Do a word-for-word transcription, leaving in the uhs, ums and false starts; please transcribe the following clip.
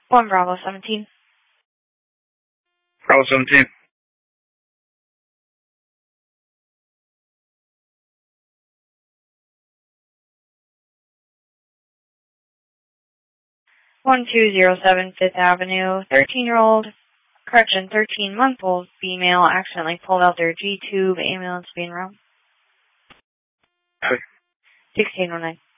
one Bravo seventeen. Bravo seventeen. one two zero seven Fifth Avenue, thirteen-year-old, correction, thirteen-month-old female accidentally pulled out their G-tube, ambulance being run. Okay. sixteen oh nine.